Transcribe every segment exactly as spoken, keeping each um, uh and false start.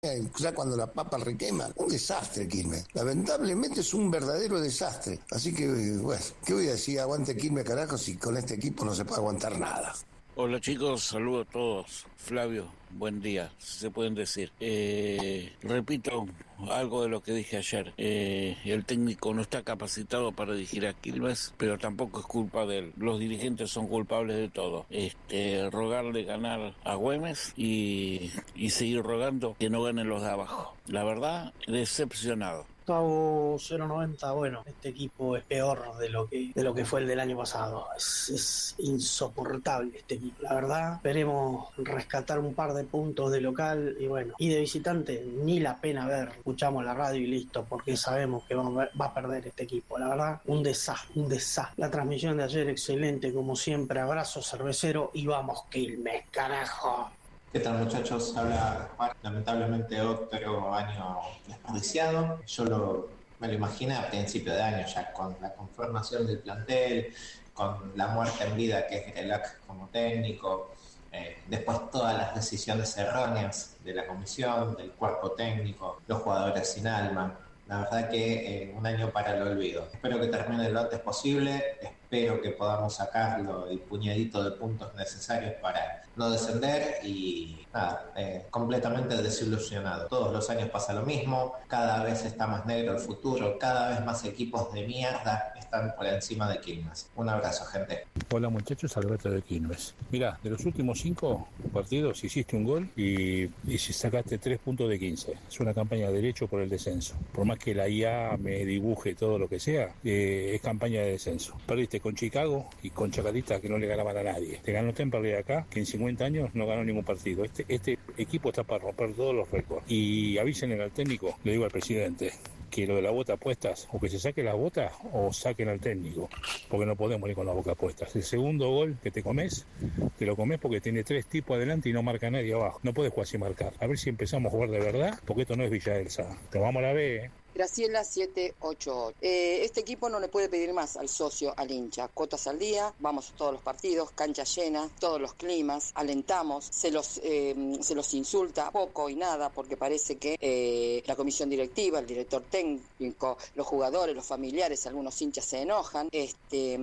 ya cuando la papa requema, un desastre Quilmes. Lamentablemente es un verdadero desastre. Así que, bueno, ¿qué voy a decir? Aguante Quilmes, carajo, si con este equipo no se puede aguantar nada. Hola chicos, saludos a todos. Flavio, buen día, si se pueden decir. Eh, repito algo de lo que dije ayer. Eh, el técnico no está capacitado para dirigir a Quilmes, pero tampoco es culpa de él. Los dirigentes son culpables de todo. Este, rogarle ganar a Güemes y, y seguir rogando que no ganen los de abajo. La verdad, decepcionado. Gustavo cero noventa, bueno, este equipo es peor de lo que de lo que fue el del año pasado. Es, es insoportable este equipo, la verdad. Esperemos rescatar un par de puntos de local y bueno, y de visitante ni la pena ver. Escuchamos la radio y listo, porque sabemos que va a, va a perder este equipo. La verdad, un desastre, un desastre. La transmisión de ayer excelente, como siempre. Abrazo cervecero y vamos Quilmes, carajo. ¿Qué tal muchachos? Habla Juan, lamentablemente otro año desperdiciado. Yo lo, me lo imaginé a principio de año ya con la conformación del plantel, con la muerte en vida que es Grelac como técnico, eh, después todas las decisiones erróneas de la comisión, del cuerpo técnico, los jugadores sin alma. La verdad que eh, un año para el olvido. Espero que termine lo antes posible, espero que podamos sacarlo el puñadito de puntos necesarios para no descender y nada, eh, completamente desilusionado. Todos los años pasa lo mismo, cada vez está más negro el futuro, cada vez más equipos de mierda están por encima de Quilmes. Un abrazo, gente. Hola muchachos, Alberto de Quilmes. Mirá, de los últimos cinco partidos hiciste un gol y, y sacaste tres puntos de quince. Es una campaña de derecho por el descenso. Por más que la I A me dibuje todo lo que sea, eh, es campaña de descenso. Perdiste con Chicago y con Chacarita, que no le ganaban a nadie. Te ganó Temperley acá, que en cincuenta años no ganó ningún partido. Este, este equipo está para romper todos los récords. Y avisen al técnico, le digo al presidente, que lo de la bota puestas, o que se saque la bota o saquen al técnico, porque no podemos ir con la boca puestas. El segundo gol que te comes, te lo comes porque tiene tres tipos adelante y no marca nadie abajo. No puedes jugar sin marcar. A ver si empezamos a jugar de verdad, porque esto no es Villa Elsa. Te vamos a la B, ¿eh? Graciela siete ocho ocho. Eh, este equipo no le puede pedir más al socio, al hincha. Cuotas al día, vamos a todos los partidos, cancha llena, todos los climas, alentamos, se los eh, se los insulta poco y nada porque parece que eh, la comisión directiva, el director técnico, los jugadores, los familiares, algunos hinchas se enojan. Este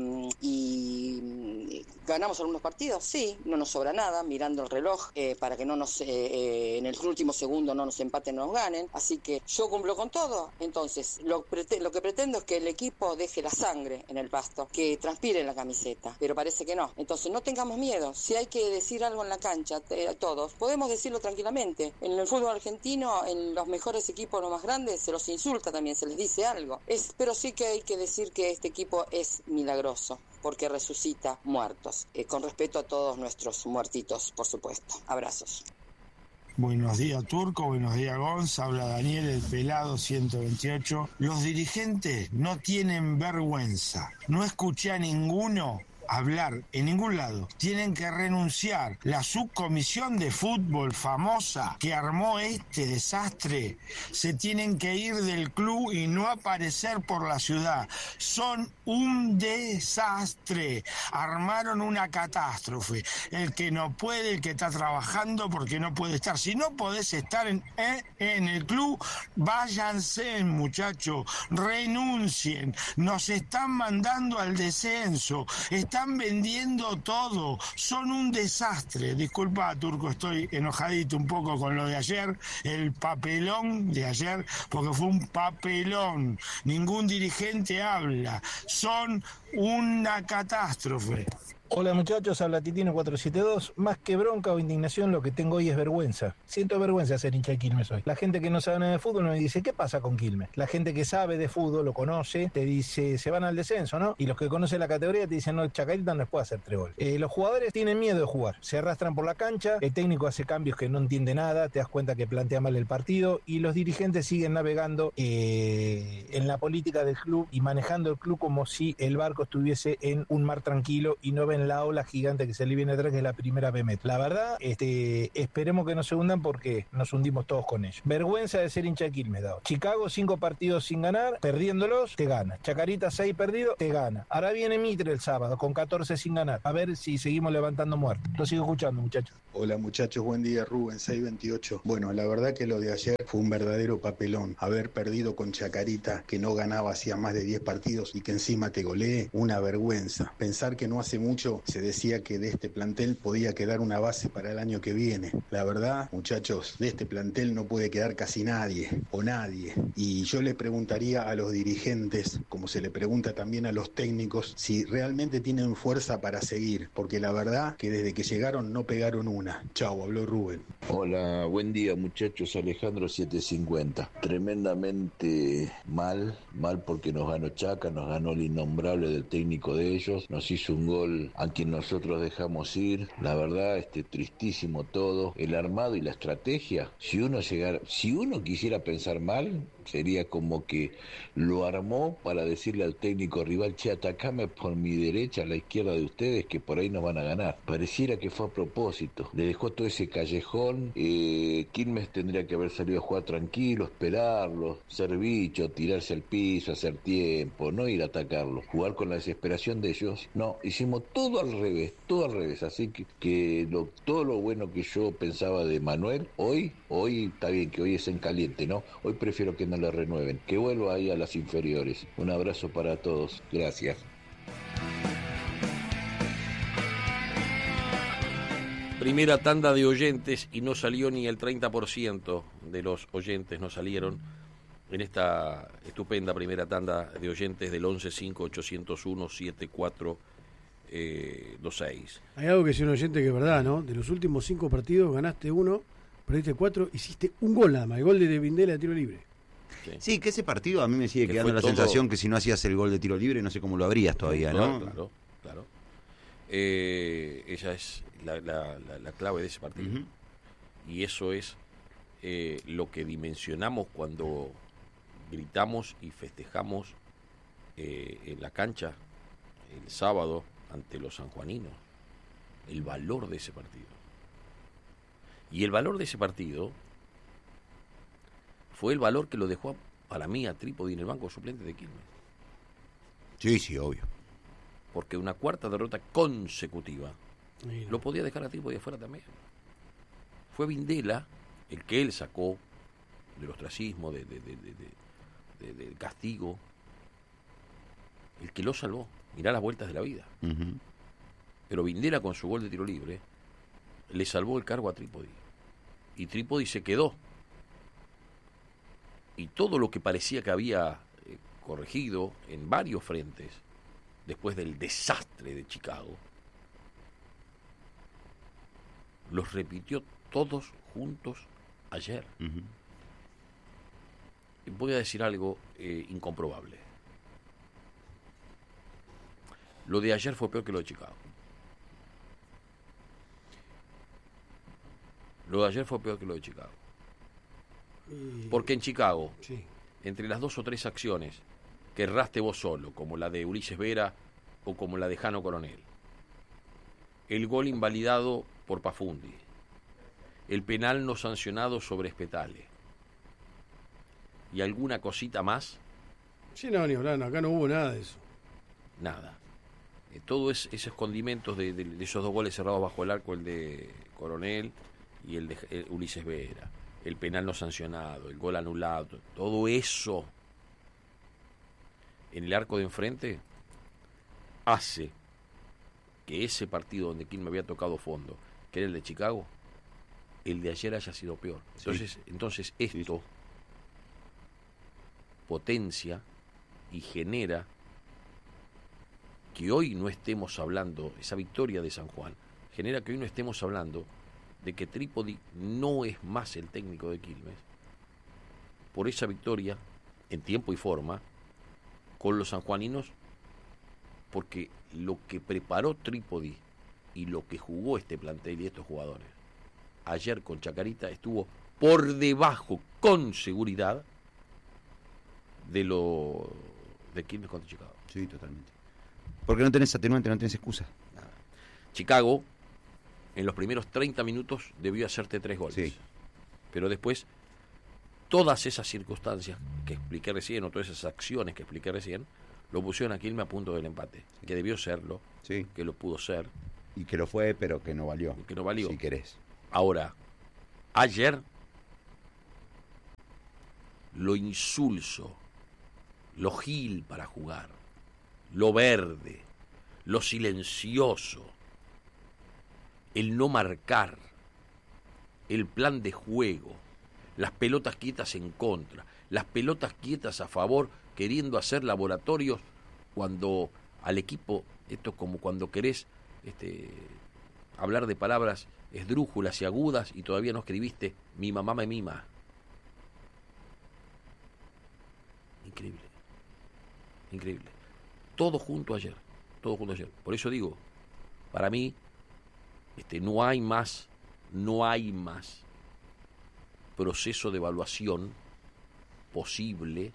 y ganamos algunos partidos, sí, no nos sobra nada, mirando el reloj eh, para que no nos eh, eh, en el último segundo no nos empaten, no nos ganen. Así que yo cumplo con todo. Entonces, lo, prete- lo que pretendo es que el equipo deje la sangre en el pasto, que transpire en la camiseta, pero parece que no. Entonces, no tengamos miedo. Si hay que decir algo en la cancha, te- todos, podemos decirlo tranquilamente. En el fútbol argentino, en los mejores equipos, los más grandes, se los insulta también, se les dice algo. Es, pero sí que hay que decir que este equipo es milagroso, porque resucita muertos. Eh, con respeto a todos nuestros muertitos, por supuesto. Abrazos. Buenos días Turco, buenos días Gonz, habla Daniel el Pelado ciento veintiocho. Los dirigentes no tienen vergüenza. No escuché a ninguno hablar en ningún lado. Tienen que renunciar. La subcomisión de fútbol famosa que armó este desastre se tienen que ir del club y no aparecer por la ciudad. Son un desastre. Armaron una catástrofe. El que no puede, el que está trabajando porque no puede estar. Si no podés estar en, eh, en el club, váyanse, muchachos. Renuncien. Nos están mandando al descenso. Están Están vendiendo todo, son un desastre. Disculpa, Turco, estoy enojadito un poco con lo de ayer, el papelón de ayer, porque fue un papelón. Ningún dirigente habla, son una catástrofe. Hola muchachos, habla Titino cuatro siete dos. Más que bronca o indignación, lo que tengo hoy es vergüenza. Siento vergüenza de ser hincha de Quilmes hoy. La gente que no sabe nada de fútbol me dice, ¿qué pasa con Quilmes? La gente que sabe de fútbol, lo conoce, te dice, se van al descenso, ¿no? Y los que conocen la categoría te dicen, no, Chacarita no les puede hacer tres goles. Eh, los jugadores tienen miedo de jugar, se arrastran por la cancha, el técnico hace cambios que no entiende nada, te das cuenta que plantea mal el partido y los dirigentes siguen navegando eh, en la política del club y manejando el club como si el barco estuviese en un mar tranquilo y no ven en la ola gigante que se le viene atrás, que es la primera B M E. La verdad, este, esperemos que no se hundan porque nos hundimos todos con ellos. Vergüenza de ser hincha de Quilmes, dado. Chicago, cinco partidos sin ganar, perdiéndolos, te gana. Chacarita, seis perdidos, te gana. Ahora viene Mitre el sábado, con catorce sin ganar. A ver si seguimos levantando muertos. Lo sigo escuchando, muchachos. Hola muchachos, buen día, Rubén, seis veintiocho. Bueno, la verdad que lo de ayer fue un verdadero papelón. Haber perdido con Chacarita, que no ganaba hacía más de diez partidos y que encima te golee, una vergüenza. Pensar que no hace mucho se decía que de este plantel podía quedar una base para el año que viene. La verdad, muchachos, de este plantel no puede quedar casi nadie, o nadie. Y yo le preguntaría a los dirigentes, como se le pregunta también a los técnicos, si realmente tienen fuerza para seguir, porque la verdad que desde que llegaron no pegaron una. Chau, habló Rubén. Hola, buen día muchachos, Alejandro setecientos cincuenta. Tremendamente mal, mal porque nos ganó Chaca, nos ganó el innombrable del técnico de ellos, nos hizo un gol a quien nosotros dejamos ir. La verdad, este, tristísimo todo, el armado y la estrategia. Si uno llegara, si uno quisiera pensar mal, sería como que lo armó para decirle al técnico rival, che, atacame por mi derecha, a la izquierda de ustedes, que por ahí nos van a ganar. Pareciera que fue a propósito. Le dejó todo ese callejón. eh, Quilmes tendría que haber salido a jugar tranquilo, esperarlo, ser bicho, tirarse al piso, hacer tiempo, no ir a atacarlo, jugar con la desesperación de ellos. No, hicimos todo al revés, todo al revés. Así que, que lo, todo lo bueno que yo pensaba de Manuel, hoy, hoy está bien que hoy es en caliente, ¿no? Hoy prefiero que no le renueven, que vuelva ahí a las inferiores. Un abrazo para todos, gracias. Primera tanda de oyentes y no salió ni el treinta por ciento de los oyentes, no salieron en esta estupenda primera tanda de oyentes del once cinco ochocientos uno setenta y cuatro veintiséis. Hay algo que es un oyente que es verdad, ¿no? De los últimos cinco partidos ganaste uno, perdiste cuatro, hiciste un gol nada más, el gol de Vindela de tiro libre. Sí. sí, que ese partido a mí me sigue que quedando la todo... sensación que si no hacías el gol de tiro libre no sé cómo lo habrías todavía, ¿no? Claro, claro. Eh, esa es la, la, la, la clave de ese partido. Uh-huh. Y eso es eh, lo que dimensionamos cuando gritamos y festejamos eh, en la cancha el sábado ante los sanjuaninos. El valor de ese partido. Y el valor de ese partido fue el valor que lo dejó para mí a Trípodi en el banco suplente de Quilmes. Sí, sí, obvio. Porque una cuarta derrota consecutiva sí, no. lo podía dejar a Trípodi afuera también. Fue Vindela el que él sacó del ostracismo, de, de, de, de, de, de, del castigo, el que lo salvó. Mirá las vueltas de la vida. Uh-huh. Pero Vindela con su gol de tiro libre le salvó el cargo a Trípodi. Y Trípodi se quedó. Y todo lo que parecía que había eh, corregido en varios frentes, después del desastre de Chicago, los repitió todos juntos ayer. Uh-huh. Y voy a decir algo eh, incomprobable. Lo de ayer fue peor que lo de Chicago. Lo de ayer fue peor que lo de Chicago. Porque en Chicago, sí. entre las dos o tres acciones que erraste vos solo, como la de Ulises Vera o como la de Jano Coronel, el gol invalidado por Pafundi, el penal no sancionado sobre Spetale y alguna cosita más. Sí, no, ni hablar, acá no hubo nada de eso. Nada. Eh, todo es, esos condimentos de, de, de esos dos goles cerrados bajo el arco, el de Coronel y el de el Ulises Vera, el penal no sancionado, el gol anulado, todo eso en el arco de enfrente hace que ese partido donde Quilmes me había tocado fondo, que era el de Chicago, el de ayer haya sido peor. Entonces, sí. entonces esto sí. potencia y genera que hoy no estemos hablando, esa victoria de San Juan, genera que hoy no estemos hablando de que Trípodi no es más el técnico de Quilmes por esa victoria en tiempo y forma con los sanjuaninos, porque lo que preparó Trípodi y lo que jugó este plantel y estos jugadores ayer con Chacarita estuvo por debajo, con seguridad, de lo de Quilmes contra Chicago. Sí, totalmente. Porque no tenés atenuante, no tenés excusa. Nada. Chicago, en los primeros treinta minutos, debió hacerte tres goles. Sí. Pero después, todas esas circunstancias que expliqué recién, o todas esas acciones que expliqué recién, lo pusieron a Quilmes a punto del empate. Que debió serlo, sí. que lo pudo ser. Y que lo fue, pero que no valió. Que no valió. Si querés. Ahora, ayer, lo insulso, lo gil para jugar, lo verde, lo silencioso, el no marcar, el plan de juego, las pelotas quietas en contra, las pelotas quietas a favor, queriendo hacer laboratorios cuando al equipo, esto es como cuando querés este, hablar de palabras esdrújulas y agudas y todavía no escribiste mi mamá me mima. Increíble, increíble. Todo junto ayer, todo junto ayer. Por eso digo, para mí, este, no hay más, no hay más proceso de evaluación posible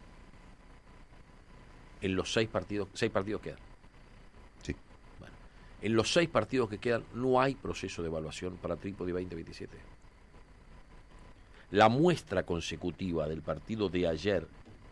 en los seis partidos, seis partidos quedan. Sí. Bueno, en los seis partidos que quedan no hay proceso de evaluación para Trípodi veinte veintisiete. La muestra consecutiva del partido de ayer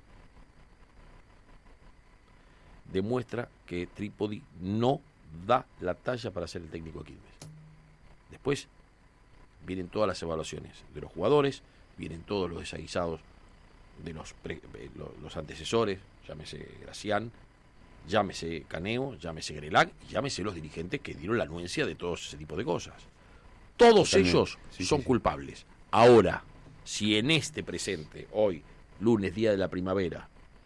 demuestra que Trípodi no da la talla para ser el técnico de Quilmes. Después vienen todas las evaluaciones de los jugadores, vienen todos los desaguisados de los, pre, los, los antecesores, llámese Gracián, llámese Caneo, llámese Grelac, y llámese los dirigentes que dieron la anuencia de todo ese tipo de cosas. Todos Totalmente. ellos sí, son sí, culpables. Sí. Ahora, si en este presente, hoy, lunes, día de la primavera,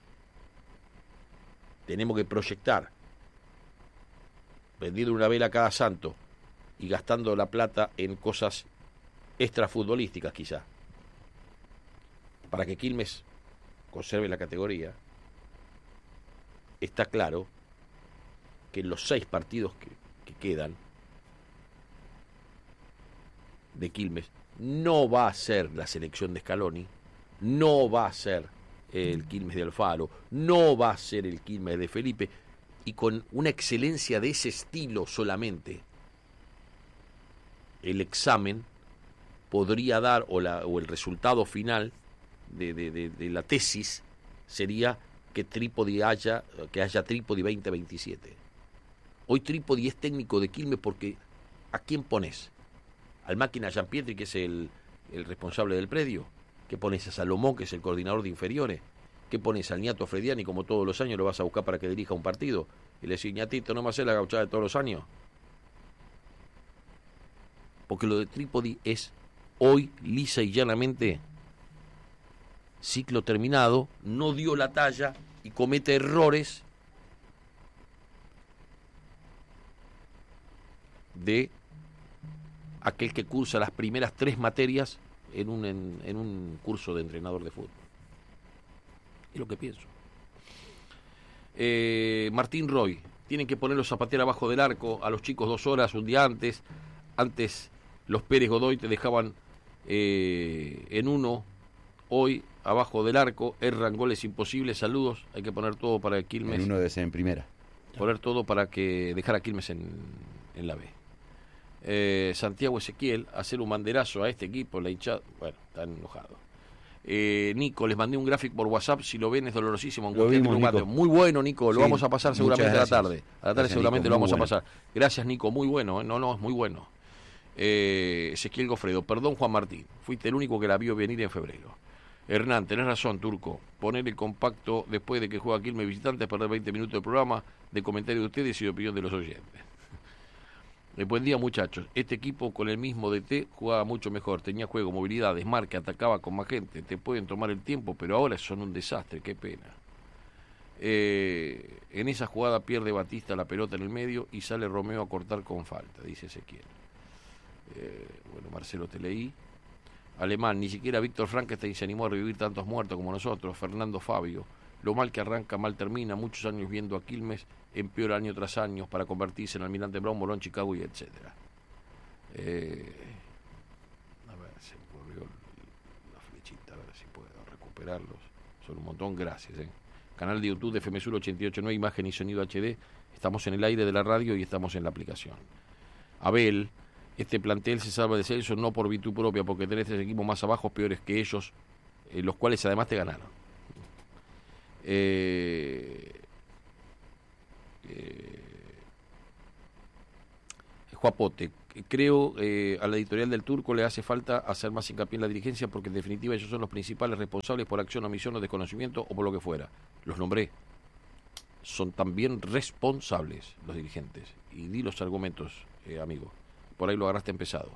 tenemos que proyectar, vendiendo una vela cada santo y gastando la plata en cosas extrafutbolísticas quizá, para que Quilmes conserve la categoría, está claro que en los seis partidos que, que quedan de Quilmes no va a ser la selección de Scaloni, no va a ser el Quilmes de Alfaro, no va a ser el Quilmes de Felipe, y con una excelencia de ese estilo solamente el examen podría dar, o, la, o el resultado final de, de, de, de la tesis sería que Trípodi haya, que haya Trípodi veinte veintisiete. Hoy Trípodi es técnico de Quilmes porque ¿a quién pones? ¿Al máquina Gianpietri, que es el, el responsable del predio? ¿Qué pones a Salomón, que es el coordinador de inferiores? ¿Qué pones al Ñato Frediani, como todos los años lo vas a buscar para que dirija un partido? Y le decís, Ñatito, ¿no me haces la gauchada de todos los años? Porque lo de Trípodi es hoy, lisa y llanamente, ciclo terminado, no dio la talla y comete errores de aquel que cursa las primeras tres materias en un, en, en un curso de entrenador de fútbol. Es lo que pienso. Eh, Martín Roy, tienen que ponerlos a patear abajo del arco a los chicos dos horas, un día antes. Antes los Pérez Godoy te dejaban eh, en uno, hoy abajo del arco, erran goles imposibles. Saludos, hay que poner todo para que Quilmes. En uno debe ser en primera. Poner todo para que dejar a Quilmes en, en la B. Eh, Santiago Ezequiel, hacer un banderazo a este equipo, la hinchada, bueno, están enojados. Eh, Nico, les mandé un gráfico por WhatsApp, si lo ven es dolorosísimo. Lo vimos, Nico. Muy bueno, Nico, lo sí, vamos a pasar seguramente a la tarde. A la tarde gracias, seguramente Nico, lo vamos bueno. a pasar. Gracias, Nico, muy bueno, ¿eh? no, no, es muy bueno. Eh, Ezequiel Gofredo, perdón, Juan Martín, fuiste el único que la vio venir en febrero. Hernán, tenés razón, Turco, poner el compacto después de que juega Quilmes visitantes, perder veinte minutos de programa, de comentarios de ustedes y de opinión de los oyentes. Eh, buen día, muchachos. Este equipo con el mismo D T jugaba mucho mejor, tenía juego, movilidad, desmarque, atacaba con más gente. Te pueden tomar el tiempo, pero ahora son un desastre, qué pena. Eh, en esa jugada pierde Batista la pelota en el medio y sale Romeo a cortar con falta, dice Ezequiel. Eh, bueno, Marcelo, te leí. Alemán, ni siquiera Víctor Frankenstein se animó a revivir tantos muertos como nosotros. Fernando Fabio, lo mal que arranca, mal termina. Muchos años viendo a Quilmes, empeora año tras año para convertirse en Almirante Brown, Morón, Chicago y etcétera. Eh, a ver, se me corrió la flechita, a ver si puedo recuperarlos. Son un montón, gracias. Eh. Canal de YouTube de F M Sur ochenta y ocho punto nueve, imagen y sonido H D. Estamos en el aire de la radio y estamos en la aplicación. Abel, este plantel se salva de descenso no por virtud propia, porque tenés tres equipos más abajo peores que ellos, eh, los cuales además te ganaron. Eh, eh, Juapote, creo eh, a la editorial del Turco le hace falta hacer más hincapié en la dirigencia, porque en definitiva ellos son los principales responsables por acción, omisión o desconocimiento o por lo que fuera. Los nombré. Son también responsables los dirigentes. Y di los argumentos, eh, amigo. Por ahí lo agarraste empezado.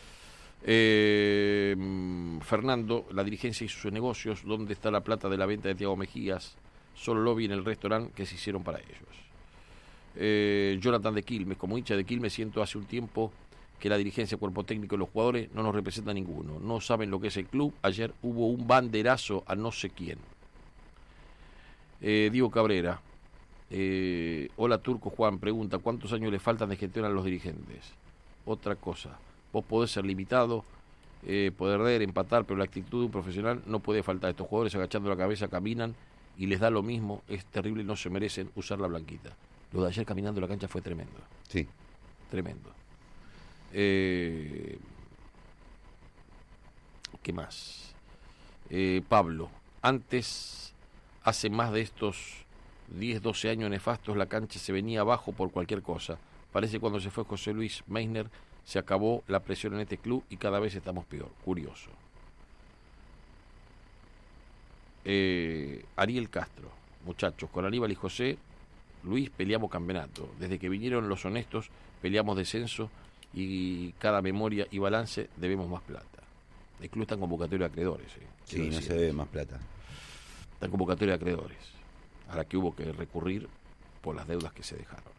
Eh, Fernando, la dirigencia hizo sus negocios. ¿Dónde está la plata de la venta de Thiago Mejías? Solo lo vi en el restaurante que se hicieron para ellos. Eh, Jonathan de Quilmes, como hincha de Quilmes, siento hace un tiempo que la dirigencia, cuerpo técnico y los jugadores no nos representan ninguno. No saben lo que es el club. Ayer hubo un banderazo a no sé quién. Eh, Diego Cabrera. Eh, hola Turco Juan, pregunta, ¿cuántos años le faltan de gestión a los dirigentes? Otra cosa, vos podés ser limitado, eh, perder, empatar, pero la actitud de un profesional no puede faltar. Estos jugadores agachando la cabeza caminan y les da lo mismo, es terrible y no se merecen usar la blanquita. Lo de ayer caminando la cancha fue tremendo. Sí. Tremendo. Eh, ¿Qué más? Eh, Pablo, antes, hace más de estos diez, doce años nefastos, la cancha se venía abajo por cualquier cosa. Parece que cuando se fue José Luis Meissner se acabó la presión en este club y cada vez estamos peor. Curioso. Eh, Ariel Castro, muchachos, con Aníbal y José Luis peleamos campeonato. Desde que vinieron los honestos peleamos descenso y cada memoria y balance debemos más plata. El club está en convocatoria de acreedores. Eh. Sí, no se debe más plata. Está en convocatoria de acreedores, a la que hubo que recurrir por las deudas que se dejaron.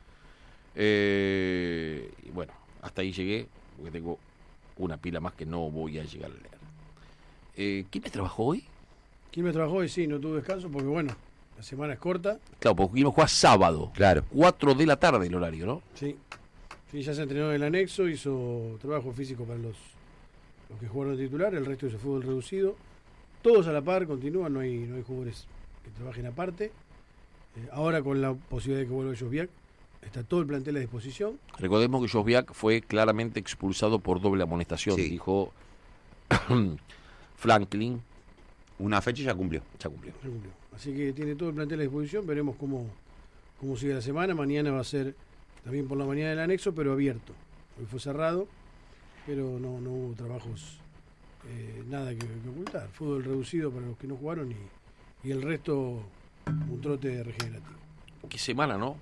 Eh, y bueno, hasta ahí llegué, porque tengo una pila más que no voy a llegar a leer. Eh, ¿Quién me trabajó hoy? ¿Quién me trabajó hoy? Sí, no tuve descanso porque bueno, la semana es corta. Claro, porque Quilmes juega sábado. Claro. cuatro de la tarde el horario, ¿no? Sí. Sí, ya se entrenó en el anexo, hizo trabajo físico para los, los que jugaron de titular, el resto hizo fútbol reducido. Todos a la par, continúan, no hay, no hay jugadores que trabajen aparte. Eh, ahora con la posibilidad de que vuelva Josviak, está todo el plantel a disposición. Recordemos que Josviak fue claramente expulsado por doble amonestación, sí. Dijo Franklin. Una fecha ya cumplió. Ya cumplió. Ya cumplió. Así que tiene todo el plantel a disposición, veremos cómo, cómo sigue la semana. Mañana va a ser también por la mañana el anexo, pero abierto. Hoy fue cerrado, pero no, no hubo trabajos, eh, nada que, que ocultar. Fútbol reducido para los que no jugaron y, y el resto un trote regenerativo. Qué semana, ¿no?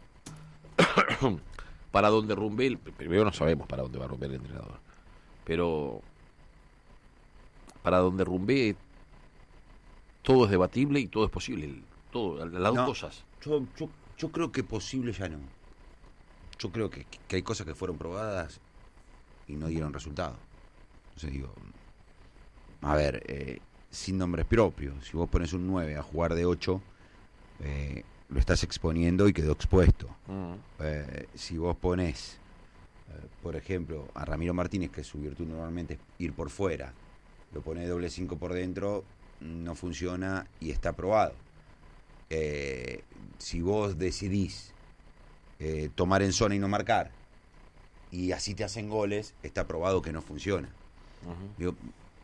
Para dónde rumbe el... Primero no sabemos para dónde va a rumbear el entrenador, pero para dónde rumbe todo es debatible y todo es posible, todo, las dos no, cosas. Yo, yo, yo creo que posible ya no. Yo creo que, que hay cosas que fueron probadas y no dieron resultado. Entonces digo, a ver, eh, sin nombres propios, si vos pones un nueve a jugar de ocho, eh, lo estás exponiendo y quedó expuesto. Uh-huh. Eh, si vos pones, eh, por ejemplo, a Ramiro Martínez, que su virtud normalmente es ir por fuera, lo pone doble cinco por dentro, no funciona y está probado. Eh, si vos decidís eh, tomar en zona y no marcar, y así te hacen goles, está probado que no funciona. Uh-huh. Digo,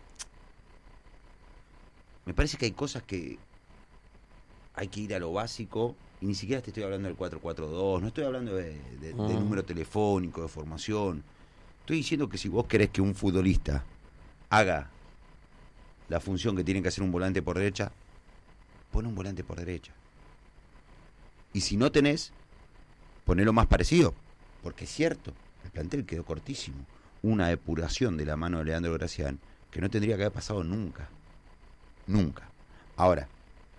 me parece que hay cosas que hay que ir a lo básico, y ni siquiera te estoy hablando del cuatro cuatro dos, no estoy hablando de, de, uh-huh. de número telefónico, de formación. Estoy diciendo que si vos querés que un futbolista haga la función que tiene que hacer un volante por derecha, pon un volante por derecha. Y si no tenés, ponelo más parecido, porque es cierto, el plantel quedó cortísimo. Una depuración de la mano de Leandro Gracián que no tendría que haber pasado nunca. Nunca. Ahora,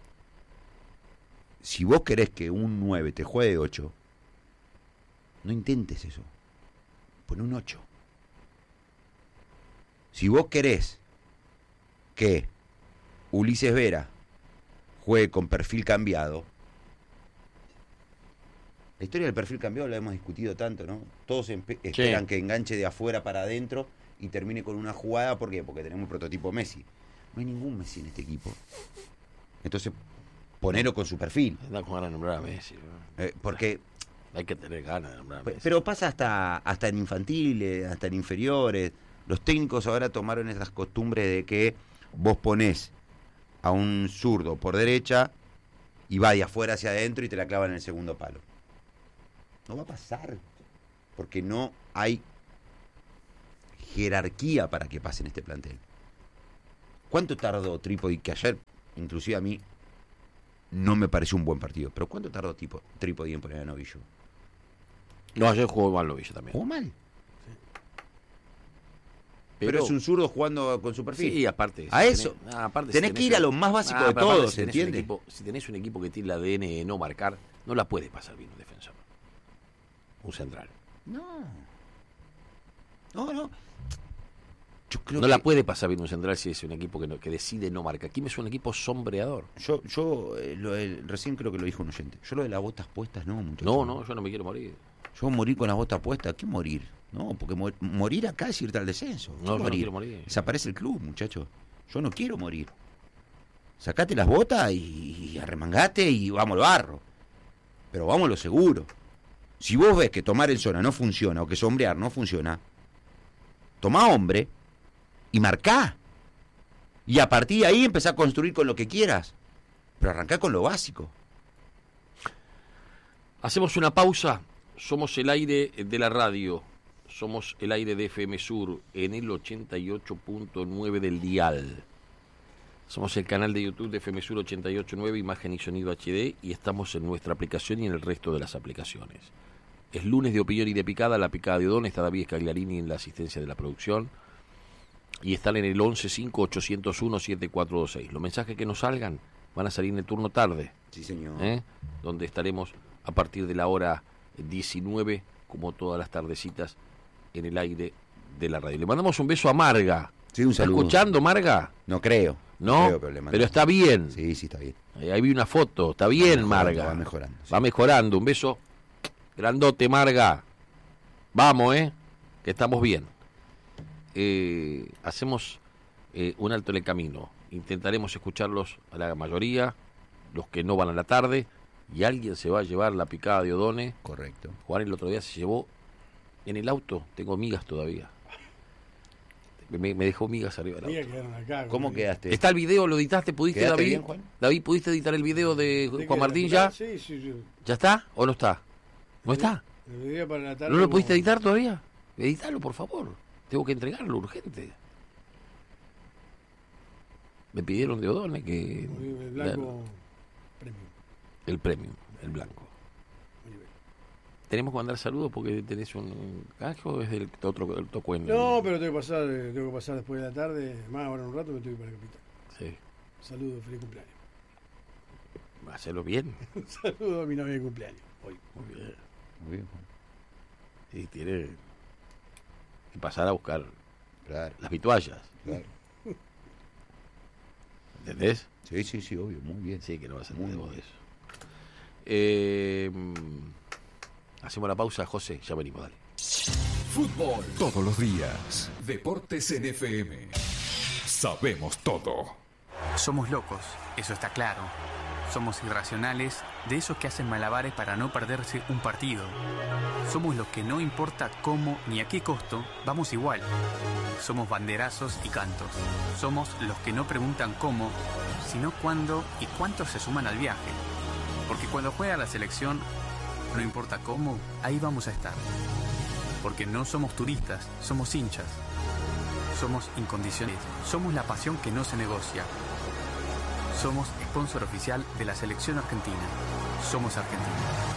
si vos querés que un nueve te juegue de ocho, no intentes eso. Pon un ocho. Si vos querés que Ulises Vera juegue con perfil cambiado, la historia del perfil cambiado la hemos discutido tanto, ¿no? Todos empe- esperan sí. que enganche de afuera para adentro y termine con una jugada. ¿Por qué? Porque tenemos un prototipo Messi. No hay ningún Messi en este equipo. Entonces, ponelo con su perfil. Anda con ganas de nombrar a Messi, ¿no? Eh, porque Hay que tener ganas. Pero pasa hasta, hasta en infantiles, hasta en inferiores. Los técnicos ahora tomaron esas costumbres de que vos ponés a un zurdo por derecha y va de afuera hacia adentro y te la clavan en el segundo palo. No va a pasar, porque no hay jerarquía para que pase en este plantel. ¿Cuánto tardó Trípodi, que ayer, inclusive a mí, no me pareció un buen partido, pero cuánto tardó tipo, Trípodi en poner a Novillo? No, ayer jugó mal Novillo también. ¿Jugó mal? Sí. Pero, pero es un zurdo jugando con su perfil. Sí, aparte. A si eso. Tenés, ah, aparte, tenés si que ir a lo más básico ah, de todos, si ¿entiendes? Si tenés un equipo que tiene el A D N de no marcar, no la puede pasar bien un defensor. Un central. No. No, no. Yo creo no que... la puede pasar bien un central si es un equipo que, no, que decide no marcar. Aquí me es un equipo sombreador. Yo, yo eh, lo, eh, recién creo que lo dijo un oyente. Yo lo de las botas puestas, no, muchachos. No, no, yo no me quiero morir. Yo morir con las botas puestas, ¿qué morir? No, porque mor- morir acá es irte al descenso. No, yo morir? no quiero morir. Desaparece el club, muchachos. Yo no quiero morir. Sacate las botas y, y arremangate y vamos al barro. Pero vamos a lo seguro. Si vos ves que tomar en zona no funciona o que sombrear no funciona, tomá hombre y marcá. Y a partir de ahí empezá a construir con lo que quieras. Pero arrancá con lo básico. Hacemos una pausa. Somos el aire de la radio. Somos el aire de F M Sur en el ochenta y ocho punto nueve del dial. Somos el canal de YouTube de F M Sur ochenta y ocho punto nueve, imagen y sonido H D, y estamos en nuestra aplicación y en el resto de las aplicaciones. Es lunes de opinión y de picada, la picada de Odón, está David Scagliarini en la asistencia de la producción, y están en el once cinco ocho cero uno siete cuatro dos seis. Los mensajes que nos salgan van a salir en el turno tarde. Sí, señor. ¿eh? Donde estaremos a partir de la hora diecinueve, como todas las tardecitas, en el aire de la radio. Le mandamos un beso a Marga. Sí, un saludo. ¿Está escuchando, Marga? No creo. No, creo, pero, pero está bien. Sí, sí, está bien. Ahí, ahí vi una foto. Está bien, va Marga. Va mejorando. Sí. Va mejorando. Un beso grandote, Marga. Vamos, ¿eh? Que estamos bien. Eh, hacemos eh, un alto en el camino. Intentaremos escucharlos a la mayoría, los que no van a la tarde, y alguien se va a llevar la picada de Odone. Correcto. Juan el otro día se llevó en el auto, tengo migas todavía. Me, me dejó migas arriba del auto. Acá, ¿Cómo quedaste? Está el video, lo editaste, ¿pudiste, David? Bien, Juan? David, ¿pudiste editar el video de ¿De Juan qué, Martín la ya? Sí, sí, sí. ¿Ya está o no está? ¿No está? El video para la tarde ¿No lo como... pudiste editar todavía? Editalo, por favor. Tengo que entregarlo urgente. Me pidieron de Odone que... El blanco premium. El premium, el blanco. Tenemos que mandar saludos porque tenés un cajo o es del otro el cuento. No, pero tengo que pasar, tengo que pasar después de la tarde, más ahora un rato me tengo que ir para Capital. Sí. Saludos, feliz cumpleaños. Hacelo bien. Saludos a mi novia de cumpleaños. Hoy. Muy bien. Muy bien. Sí, tiene que pasar a buscar claro. las vituallas. Claro. ¿Entendés? Sí, sí, sí, obvio, muy bien. Sí, que no vas a entender vos de eso. Eh, hacemos la pausa, José, ya venimos, dale. Fútbol todos los días. Deportes en F M. Sabemos todo. Somos locos, eso está claro. Somos irracionales, de esos que hacen malabares para no perderse un partido. Somos los que no importa cómo ni a qué costo, vamos igual. Somos banderazos y cantos. Somos los que no preguntan cómo, sino cuándo y cuántos se suman al viaje. Porque cuando juega la selección, no importa cómo, ahí vamos a estar. Porque no somos turistas, somos hinchas. Somos incondicionales. Somos la pasión que no se negocia. Somos sponsor oficial de la selección argentina. Somos Argentina.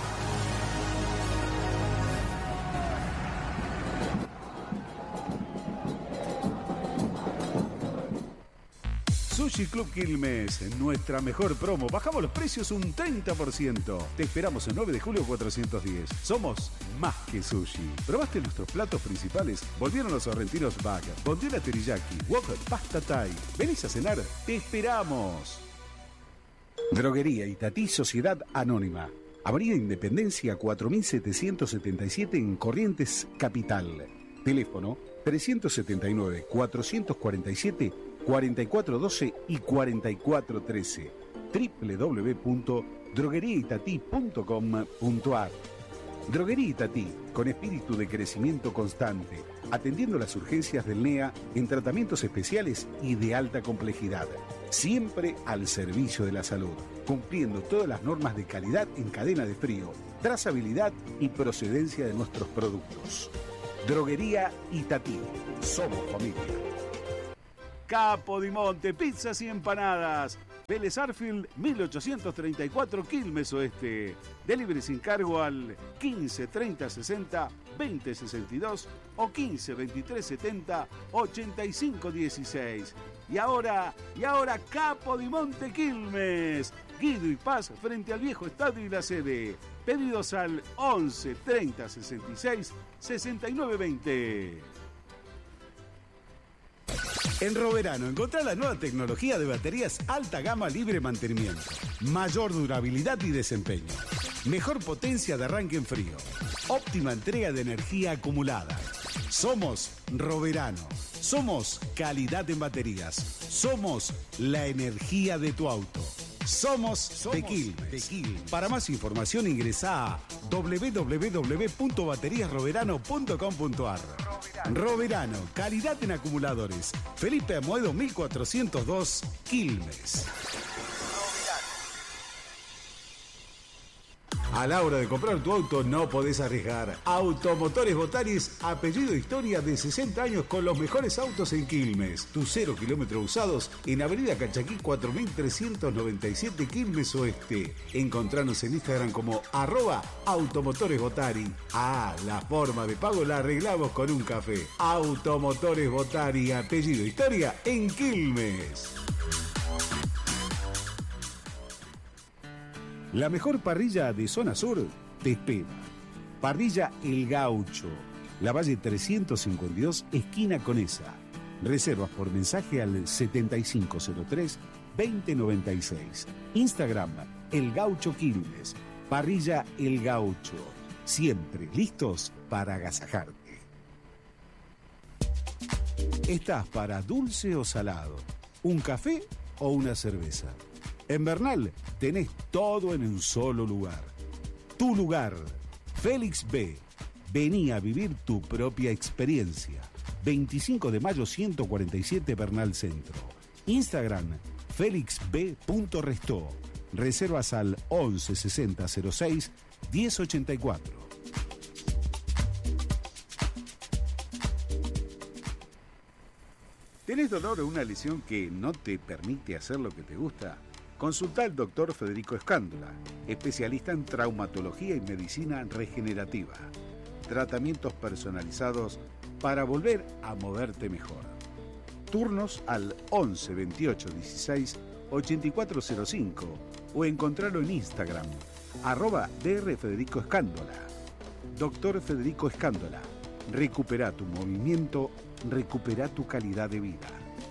Sushi Club Quilmes, nuestra mejor promo. Bajamos los precios un treinta por ciento. Te esperamos el nueve de julio cuatrocientos diez. Somos más que sushi. ¿Probaste nuestros platos principales? Volvieron los sorrentinos Bag, bondiola teriyaki, wok, pasta thai. ¿Venís a cenar? ¡Te esperamos! Droguería Itatí Sociedad Anónima. Avenida Independencia cuatro mil setecientos setenta y siete en Corrientes, Capital. Teléfono trescientos setenta y nueve, cuatrocientos cuarenta y siete, cuarenta y cuatro doce y cuarenta y cuatro trece. doble u doble u doble u punto droguería itatí punto com punto a r. Droguería Itatí, con espíritu de crecimiento constante, atendiendo las urgencias del N E A en tratamientos especiales y de alta complejidad. Siempre al servicio de la salud, cumpliendo todas las normas de calidad en cadena de frío, trazabilidad y procedencia de nuestros productos. Droguería Itatí. Somos familia. Capodimonte, pizzas y empanadas. Vélez Arfield, mil ochocientos treinta y cuatro, Quilmes Oeste. Delivery sin cargo al quince treinta sesenta veinte sesenta y dos o quince veintitrés setenta ochenta y cinco dieciséis. Y ahora, y ahora Capodimonte Quilmes. Guido y Paz frente al viejo estadio y la sede. Pedidos al once treinta sesenta y seis sesenta y nueve veinte. En Roverano encontrá la nueva tecnología de baterías alta gama libre mantenimiento, mayor durabilidad y desempeño, mejor potencia de arranque en frío, óptima entrega de energía acumulada. Somos Roverano, somos calidad en baterías, somos la energía de tu auto. Somos, Somos de Quilmes. Para más información ingresa a doble u doble u doble u punto baterías roverano punto com punto a r. Roverano, calidad en acumuladores. Felipe Amoedo mil cuatrocientos dos, Quilmes. A la hora de comprar tu auto no podés arriesgar. Automotores Botaris, apellido Historia de sesenta años con los mejores autos en Quilmes. Tus cero kilómetros usados en Avenida Cachaquí cuatro mil trescientos noventa y siete, Quilmes Oeste. Encontranos en Instagram como arroba Automotores Botari. Ah, la forma de pago la arreglamos con un café. Automotores Botari, apellido Historia en Quilmes. La mejor parrilla de zona sur te espera. Parrilla El Gaucho, La Valle trescientos cincuenta y dos, esquina Conesa. Reservas por mensaje al setenta y cinco cero tres veinte noventa y seis. Instagram, El Gaucho Quilmes. Parrilla El Gaucho. Siempre listos para agasajarte. ¿Estás para dulce o salado? ¿Un café o una cerveza? En Bernal tenés todo en un solo lugar. Tu lugar, Félix B. Vení a vivir tu propia experiencia. veinticinco de mayo ciento cuarenta y siete, Bernal Centro. Instagram, félix b punto restó. Reservas al once sesenta cero seis diez ochenta y cuatro. ¿Tenés dolor o una lesión que no te permite hacer lo que te gusta? Consulta al doctor Federico Escándola, especialista en traumatología y medicina regenerativa. Tratamientos personalizados para volver a moverte mejor. Turnos al once veintiocho dieciséis ochenta y cuatro cero cinco o encontrarlo en Instagram, arroba Dr Federico Escándola. Doctor Federico Escándola, recupera tu movimiento, recupera tu calidad de vida.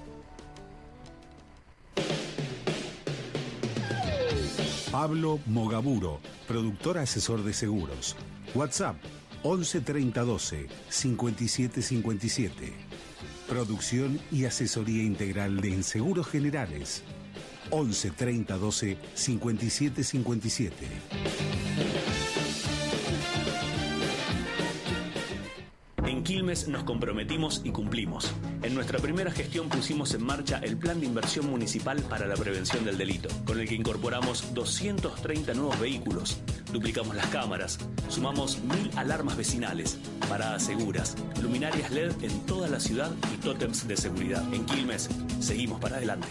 Pablo Mogaburo, productor asesor de seguros. WhatsApp once treinta doce cincuenta y siete cincuenta y siete. Producción y asesoría integral de seguros generales. once treinta doce cincuenta y siete cincuenta y siete. En Quilmes nos comprometimos y cumplimos. En nuestra primera gestión pusimos en marcha el Plan de Inversión Municipal para la Prevención del Delito, con el que incorporamos doscientos treinta nuevos vehículos, duplicamos las cámaras, sumamos mil alarmas vecinales, paradas seguras, luminarias L E D en toda la ciudad y tótems de seguridad. En Quilmes, seguimos para adelante.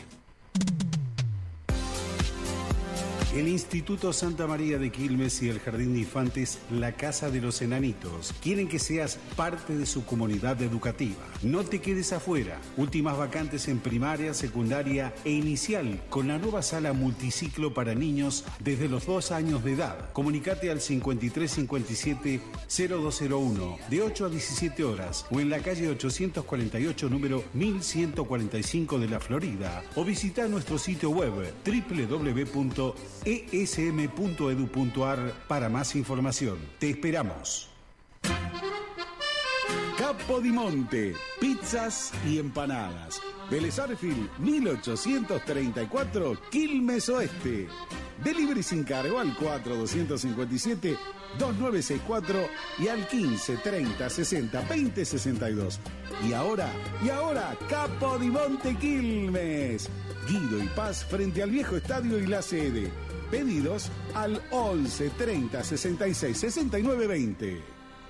El Instituto Santa María de Quilmes y el Jardín de Infantes La Casa de los Enanitos quieren que seas parte de su comunidad educativa. No te quedes afuera. Últimas vacantes en primaria, secundaria e inicial con la nueva sala multiciclo para niños desde los dos años de edad. Comunicate al cincuenta y tres cincuenta y siete cero dos cero uno de ocho a diecisiete horas o en la calle ochocientos cuarenta y ocho número mil ciento cuarenta y cinco de la Florida o visita nuestro sitio web doble u doble u doble u punto e s m punto edu punto a r para más información. Te esperamos. Capodimonte, pizzas y empanadas. Vélez Arfield, mil ochocientos treinta y cuatro, Quilmes Oeste. Delivery sin cargo al cuatro dos cinco siete, dos nueve seis cuatro y al quince, treinta, sesenta, veinte, sesenta y dos. Y ahora, y ahora, Capodimonte Quilmes. Guido y Paz frente al viejo estadio y la sede. Pedidos al once, treinta, sesenta y seis, sesenta y nueve, veinte.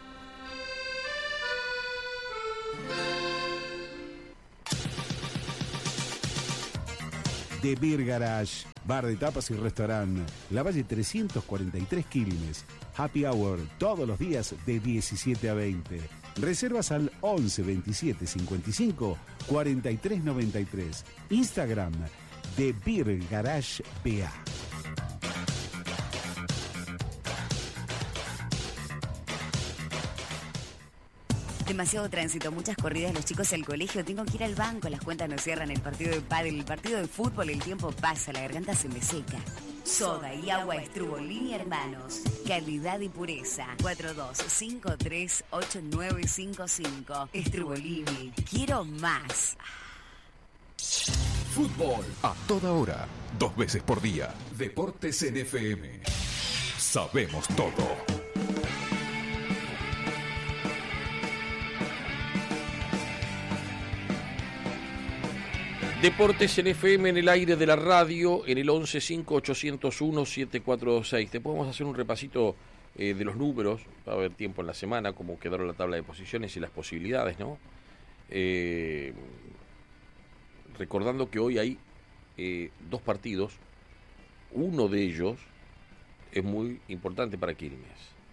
The Beer Garage, bar de tapas y restaurante, La Valle trescientos cuarenta y tres Quilmes. Happy Hour todos los días de diecisiete a veinte. Reservas al once, veintisiete, cincuenta y cinco, cuarenta y tres, noventa y tres. Instagram, The Beer Garage B A. Demasiado tránsito, muchas corridas, los chicos al colegio, tengo que ir al banco, las cuentas no cierran, el partido de pádel, el partido de fútbol, el tiempo pasa, la garganta se me seca. Soda y agua Estrubolini Hermanos. Calidad y pureza. cuatro dos cinco tres ocho nueve cinco cinco. Estrubolini. Quiero más. Fútbol a toda hora, dos veces por día. Deportes en F M. Sabemos todo. Deportes en F M en el aire de la radio, en el once cinco ochocientos uno siete cuatro dos seis. Te podemos hacer un repasito eh, de los números, va a haber tiempo en la semana, cómo quedaron la tabla de posiciones y las posibilidades, ¿no? Eh, recordando que hoy hay eh, dos partidos, uno de ellos es muy importante para Quilmes.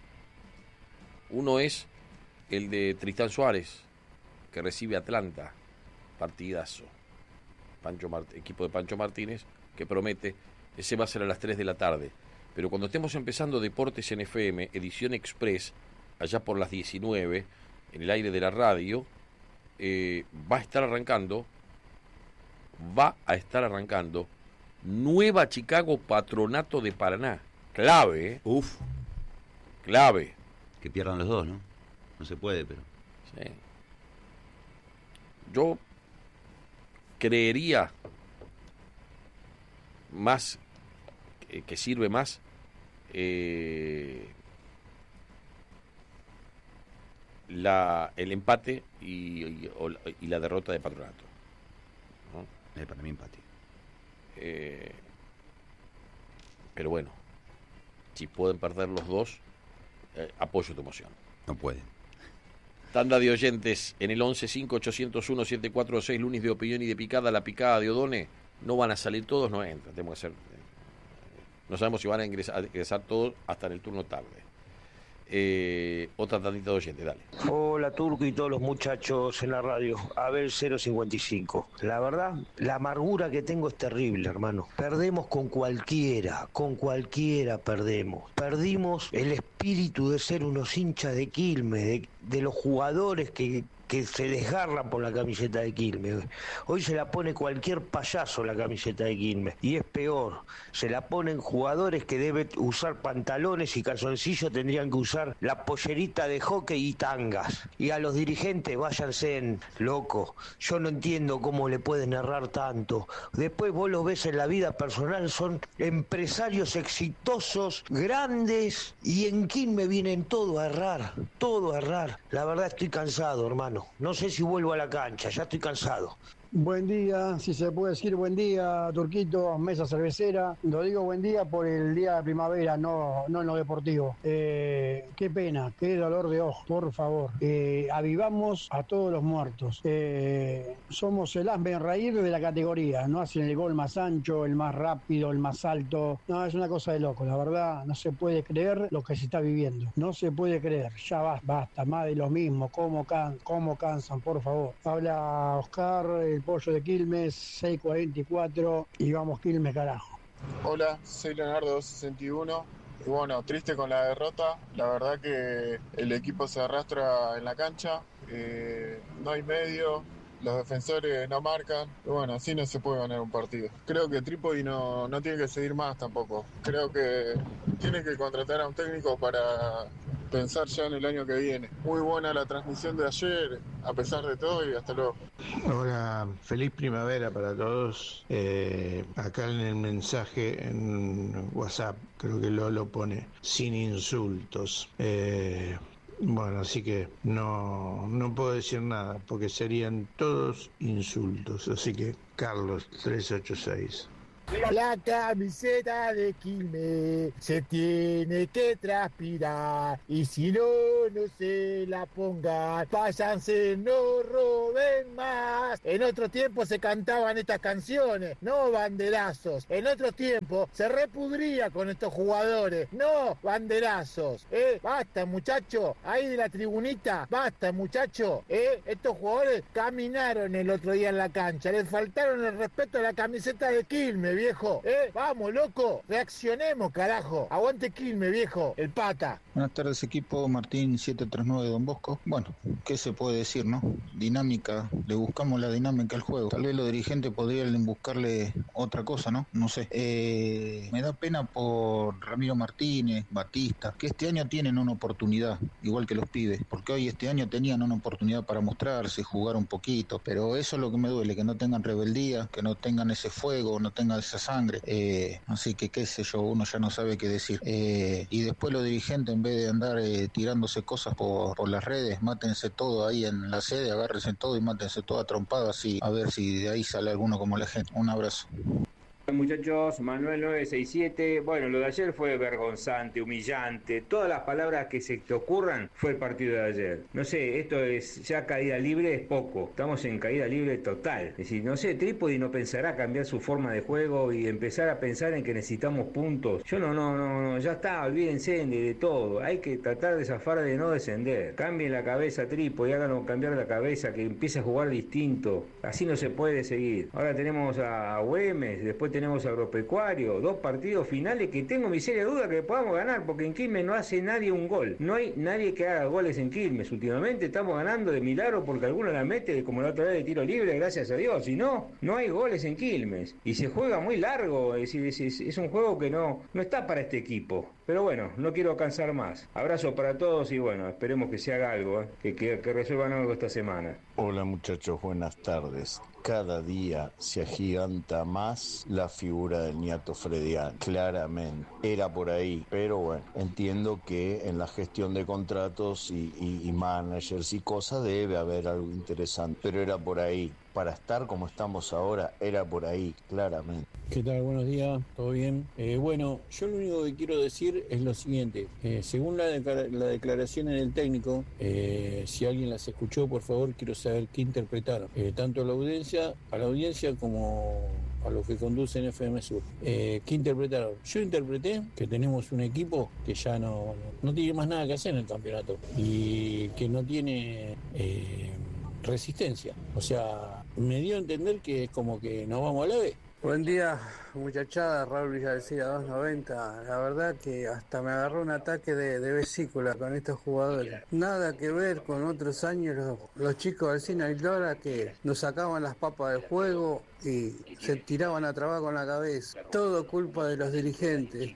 Uno es el de Tristán Suárez, que recibe a Atlanta, partidazo. Pancho Mart- equipo de Pancho Martínez, que promete, ese va a ser a las tres de la tarde. Pero cuando estemos empezando Deportes en F M, edición express, allá por las diecinueve, en el aire de la radio, eh, va a estar arrancando, va a estar arrancando Nueva Chicago Patronato de Paraná. Clave, ¿eh? Uf. Clave. Que pierdan los dos, ¿no? No se puede, pero... Sí. Yo creería más eh, que sirve más eh, la el empate y, y, o, y la derrota de Patronato, ¿no? Eh, para mí empate. Eh, pero bueno, si pueden perder los dos, eh, apoyo tu emoción. No pueden. Tanda de oyentes en el once cinco ochocientos uno siete cuatro seis, lunes de opinión y de picada, la picada de Odone. No van a salir todos, no entran. Tenemos que hacer. No sabemos si van a ingresar, a ingresar todos hasta en el turno tarde. Eh, otra tandita de oyentes, dale. Hola Turco y todos los muchachos en la radio. Abel cero cincuenta y cinco. La verdad, la amargura que tengo es terrible, hermano. Perdemos con cualquiera, con cualquiera perdemos. Perdimos el espíritu de ser unos hinchas de Quilmes, de, de los jugadores que, que se desgarran por la camiseta de Quilmes. Hoy se la pone cualquier payaso la camiseta de Quilmes. Y es peor, se la ponen jugadores que deben usar pantalones y calzoncillos, tendrían que usar la pollerita de hockey y tangas. Y a los dirigentes, váyanse en loco. Yo no entiendo cómo le pueden errar tanto. Después vos los ves en la vida personal, son empresarios exitosos, grandes, y en Quilmes vienen todo a errar, todo a errar. La verdad estoy cansado, hermano. No sé si vuelvo a la cancha, ya estoy cansado. Buen día, si se puede decir buen día, Turquito, mesa cervecera. Lo digo buen día por el día de primavera, no, no en lo deportivo. Eh, qué pena, qué dolor de ojo, por favor. Eh, avivamos a todos los muertos. Eh, somos el hazme reír de la categoría, no hacen el gol más ancho, el más rápido, el más alto. No, es una cosa de loco, la verdad, no se puede creer lo que se está viviendo. No se puede creer, ya basta, basta, más de lo mismo, cómo, can, cómo cansan, por favor. Habla Oscar, el pollo de Quilmes, seis cuarenta y cuatro, y vamos Quilmes, carajo. Hola, soy Leonardo dos sesenta y uno. Y bueno, triste con la derrota. La verdad que el equipo se arrastra en la cancha, eh, no hay medio, los defensores no marcan. Y bueno, así no se puede ganar un partido. Creo que Trípodi no, no tiene que seguir más tampoco. Creo que tiene que contratar a un técnico para pensar ya en el año que viene. Muy buena la transmisión de ayer, a pesar de todo, y hasta luego. Hola, feliz primavera para todos. Eh, acá en el mensaje en WhatsApp, creo que Lolo pone sin insultos. Eh, bueno, así que no, no puedo decir nada, porque serían todos insultos. Así que Carlos tres ocho seis. La camiseta de Quilmes se tiene que transpirar y si no, no se la pongan, váyanse, no roben más. En otro tiempo se cantaban estas canciones, no banderazos. En otro tiempo se repudría con estos jugadores, no banderazos. Eh, basta muchacho, ahí de la tribunita, basta muchacho. Eh, estos jugadores caminaron el otro día en la cancha, les faltaron el respeto a la camiseta de Quilmes, viejo. Eh, vamos, loco, reaccionemos, carajo. Aguante Quilmes, viejo, el pata. Buenas tardes, equipo. Martín siete tres nueve de Don Bosco. Bueno, ¿qué se puede decir, no? Dinámica, le buscamos la dinámica al juego. Tal vez los dirigentes podrían buscarle otra cosa, ¿no? No sé. Eh, me da pena por Ramiro Martínez, Batista, que este año tienen una oportunidad, igual que los pibes, porque hoy este año tenían una oportunidad para mostrarse, jugar un poquito, pero eso es lo que me duele, que no tengan rebeldía, que no tengan ese fuego, no tengan esa sangre. Eh, así que qué sé yo, uno ya no sabe qué decir. Eh, y después los dirigentes, en vez de andar eh, tirándose cosas por, por las redes, mátense todo ahí en la sede, agárrense todo y mátense todo a trompadas y a ver si de ahí sale alguno como la gente. Un abrazo. Muchachos, Manuel nueve seis siete. Bueno, lo de ayer fue vergonzante, humillante. Todas las palabras que se te ocurran fue el partido de ayer. No sé, esto es ya caída libre, es poco. Estamos en caída libre total. Es decir, no sé, Trípodi no pensará cambiar su forma de juego y empezar a pensar en que necesitamos puntos. Yo no, no, no, no, ya está, olvídense de, de todo. Hay que tratar de zafar de no descender. Cambien la cabeza, Trípodi, háganlo cambiar la cabeza, que empiece a jugar distinto. Así no se puede seguir. Ahora tenemos a Güemes, después tenemos tenemos Agropecuario, dos partidos finales que tengo mi seria duda que podamos ganar, porque en Quilmes no hace nadie un gol. No hay nadie que haga goles en Quilmes. Últimamente estamos ganando de milagro porque alguno la mete, como la otra vez de tiro libre, gracias a Dios. Si no, no hay goles en Quilmes. Y se juega muy largo, es decir, es, es, es un juego que no, no está para este equipo. Pero bueno, no quiero cansar más. Abrazo para todos y bueno, esperemos que se haga algo, ¿eh? que, que, que resuelvan algo esta semana. Hola muchachos, buenas tardes. Cada día se agiganta más la figura del Niato Fredián, claramente. Era por ahí, pero bueno, entiendo que en la gestión de contratos y, y, y managers y cosas debe haber algo interesante, pero era por ahí. Para estar como estamos ahora, era por ahí, claramente. ¿Qué tal? Buenos días, ¿todo bien? Eh, bueno, yo lo único que quiero decir es lo siguiente. Eh, según la, de- la declaración del técnico, eh, si alguien las escuchó, por favor, quiero saber qué interpretaron. Eh, tanto a la audiencia, a la audiencia como a los que conducen F M Sur. Eh, ¿Qué interpretaron? Yo interpreté que tenemos un equipo que ya no, no tiene más nada que hacer en el campeonato y que no tiene eh, resistencia. O sea, me dio a entender que es como que nos vamos a la B. Buen día, muchachada, Raúl Villalcía dos noventa. La verdad que hasta me agarró un ataque de, de vesícula con estos jugadores. Nada que ver con otros años, los, los chicos del Cine Aildora que nos sacaban las papas del juego y se tiraban a trabajar con la cabeza. Todo culpa de los dirigentes.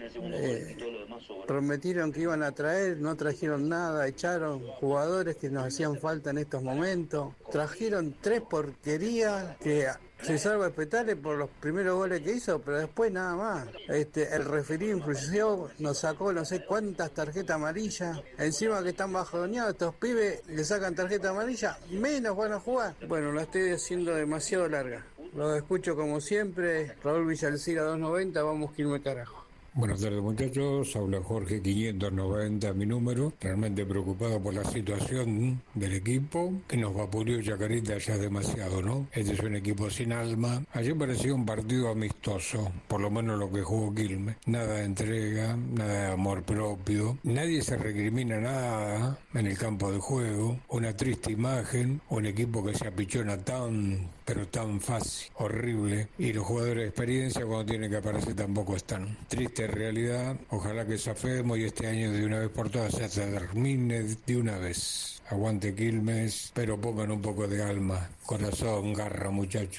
Eh, prometieron que iban a traer, no trajeron nada, echaron jugadores que nos hacían falta en estos momentos. Trajeron tres porquerías que se salva Petale por los primeros goles que hizo, pero después nada más. Este, el referí influyó, nos sacó no sé cuántas tarjetas amarillas. Encima que están bajoneados, estos pibes le sacan tarjeta amarilla, menos van a jugar. Bueno, la estoy haciendo demasiado larga. Los escucho como siempre. Raúl Villalcira dos noventa, vamos que irme carajo. Buenas tardes muchachos, habla Jorge quinientos noventa, mi número, realmente preocupado por la situación del equipo, que nos vapuleó Chacarita ya demasiado, ¿no? Este es un equipo sin alma. Ayer parecía un partido amistoso, por lo menos lo que jugó Quilmes. Nada de entrega, nada de amor propio, nadie se recrimina nada en el campo de juego, una triste imagen, un equipo que se apichona tan, pero tan fácil, horrible, y los jugadores de experiencia cuando tienen que aparecer tampoco están. Triste realidad, ojalá que zafemos y este año de una vez por todas se termine de una vez. Aguante Quilmes, pero pongan un poco de alma, corazón, garra muchachos.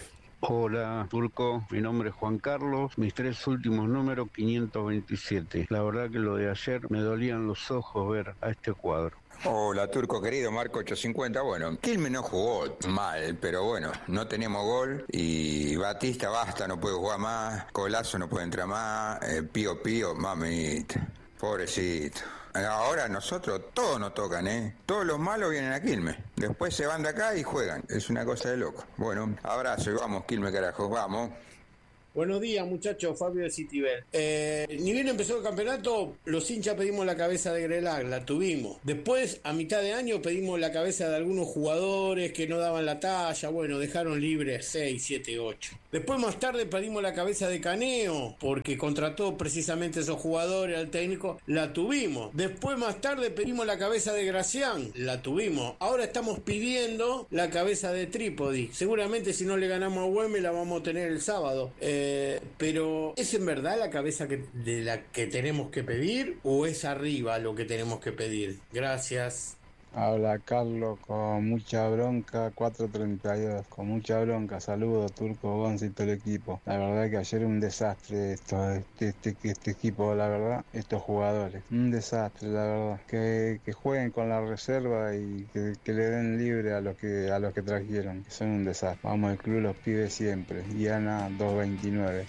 Hola, Turco. Mi nombre es Juan Carlos. Mis tres últimos números, quinientos veintisiete. La verdad que lo de ayer me dolían los ojos ver a este cuadro. Hola, Turco querido, Marco ochocientos cincuenta. Bueno, Quilmes no jugó mal, pero bueno, no tenemos gol y Batista basta, no puede jugar más, Colazo no puede entrar más, eh, Pío Pío, mamita, pobrecito. Ahora nosotros, todos nos tocan, ¿eh? Todos los malos vienen a Quilmes. Después se van de acá y juegan. Es una cosa de loco. Bueno, abrazo y vamos, Quilmes, carajo, vamos. Buenos días, muchachos. Fabio de Citibel. Eh, ni bien empezó el campeonato, los hinchas pedimos la cabeza de Grelag, la tuvimos. Después, a mitad de año, pedimos la cabeza de algunos jugadores que no daban la talla. Bueno, dejaron libres seis, siete, ocho. Después, más tarde, pedimos la cabeza de Caneo, porque contrató precisamente esos jugadores al técnico. La tuvimos. Después, más tarde, pedimos la cabeza de Gracián. La tuvimos. Ahora estamos pidiendo la cabeza de Trípodi. Seguramente, si no le ganamos a Güemes, la vamos a tener el sábado. Eh, Eh, pero ¿es en verdad la cabeza que, de la que tenemos que pedir o es arriba lo que tenemos que pedir? Gracias. Habla Carlos con mucha bronca, cuatro treinta y dos, con mucha bronca. Saludos, Turco, Gonza y todo el equipo. La verdad que ayer un desastre esto, este, este, este equipo, la verdad, estos jugadores. Un desastre, la verdad. Que, que jueguen con la reserva y que, que le den libre a los que a los que trajeron, que son un desastre. Vamos al club los pibes siempre. Diana dos veintinueve.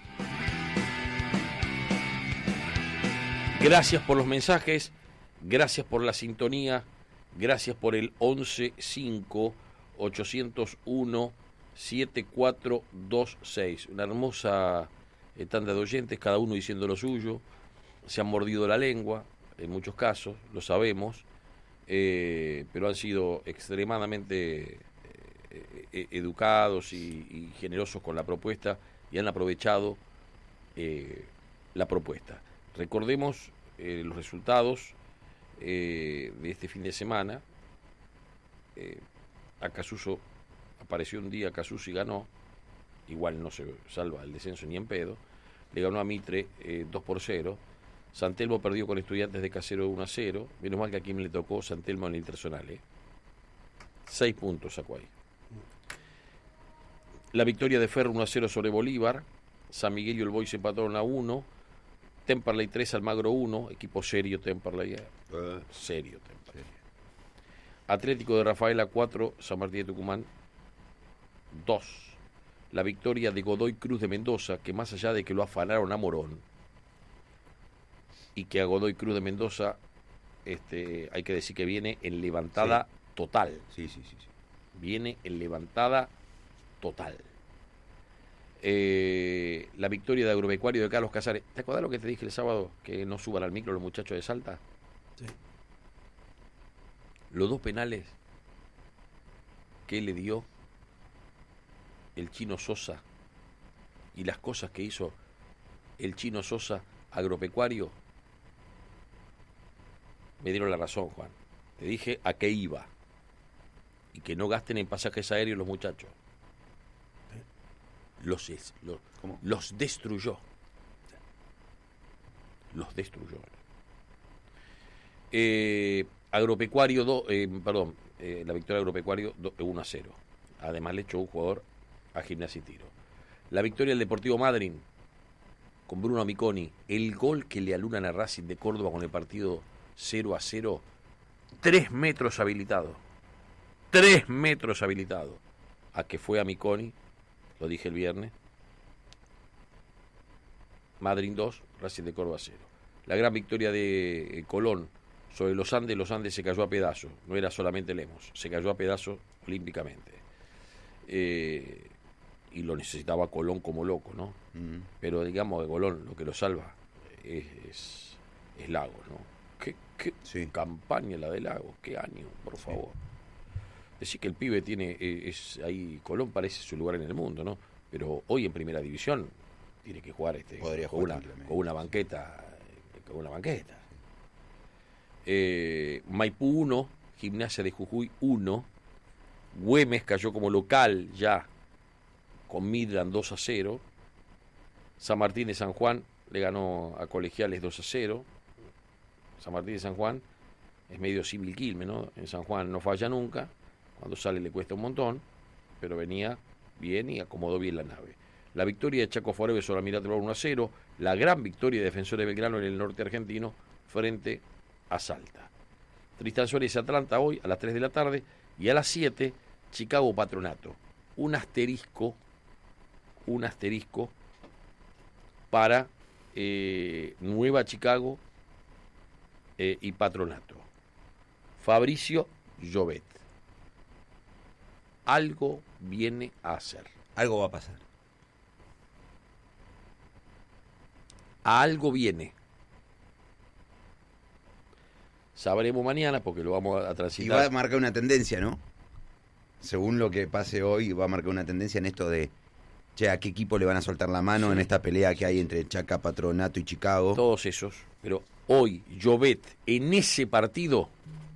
Gracias por los mensajes, gracias por la sintonía. Gracias por el once cinco ochocientos uno siete cuatro dos seis. Una hermosa eh, tanda de oyentes, cada uno diciendo lo suyo. Se han mordido la lengua, en muchos casos, lo sabemos, eh, pero han sido extremadamente eh, educados y, y generosos con la propuesta y han aprovechado eh, la propuesta. Recordemos eh, los resultados Eh, de este fin de semana. eh, Acasuso apareció un día, Acasuso y ganó, igual no se salva el descenso ni en pedo. Le ganó a Mitre eh, dos por cero. San Telmo perdió con Estudiantes de Casero uno a cero. Menos mal que a quien le tocó San Telmo en el Internacional, eh. seis puntos sacó ahí. La victoria de Ferro uno a cero sobre Bolívar. San Miguel y el Boys empataron a uno. Temperley tres, Almagro uno, equipo serio Temperley, eh. uh, serio Temperley. Atlético de Rafaela cuatro, San Martín de Tucumán dos. La victoria de Godoy Cruz de Mendoza, que más allá de que lo afanaron a Morón, y que a Godoy Cruz de Mendoza este, hay que decir que viene en levantada sí. total. Sí, sí, sí, sí. Viene en levantada total. Eh, la victoria de Agropecuario de Carlos Casares. ¿Te acuerdas lo que te dije el sábado? Que no suban al micro los muchachos de Salta. Sí. Los dos penales que le dio el Chino Sosa y las cosas que hizo el Chino Sosa Agropecuario me dieron la razón, Juan. Te dije a qué iba y que no gasten en pasajes aéreos los muchachos. Los, los, los destruyó. Los destruyó. Eh, Agropecuario, do, eh, perdón, eh, la victoria de Agropecuario uno a cero. Además le echó un jugador a Gimnasia y Tiro. La victoria del Deportivo Madryn con Bruno Amiconi. El gol que le alunan a Racing de Córdoba con el partido cero a cero. Tres metros habilitado. Tres metros habilitado. A que fue Amiconi. Lo dije el viernes. Madryn dos, Racing de Córdoba cero. La gran victoria de Colón sobre los Andes. Los Andes se cayó a pedazos. No era solamente Lemos. Se cayó a pedazos olímpicamente. Eh, y lo necesitaba Colón como loco, ¿no? Mm. Pero digamos que Colón lo que lo salva es, es, es Lagos, ¿no? Qué, qué sí. campaña la de Lagos. Qué año, por favor. Sí. Decir que el pibe tiene, es ahí, Colón parece su lugar en el mundo, ¿no? Pero hoy en primera división tiene que jugar este con, jugar una, con una banqueta, con una banqueta. Eh, Maipú uno, Gimnasia de Jujuy uno, Güemes cayó como local ya con Midland dos a cero, San Martín de San Juan le ganó a Colegiales dos a cero, San Martín de San Juan es medio símil Quilmes, ¿no? En San Juan no falla nunca. Cuando sale le cuesta un montón, pero venía bien y acomodó bien la nave. La victoria de Chaco Forever sobre Almirante Brown uno a cero, la gran victoria de Defensor de Belgrano en el norte argentino frente a Salta. Tristan Suárez y Atlanta hoy a las tres de la tarde y a las siete Chicago Patronato. Un asterisco, un asterisco para eh, Nueva Chicago eh, y Patronato. Fabricio Llobet. Algo viene a hacer. Algo va a pasar. A algo viene. Sabremos mañana porque lo vamos a transitar. Y va a marcar una tendencia, ¿no? Según lo que pase hoy, va a marcar una tendencia en esto de, che, ¿a qué equipo le van a soltar la mano sí. en esta pelea que hay entre Chaca, Patronato y Chicago? Todos esos. Pero hoy, Llobet, en ese partido,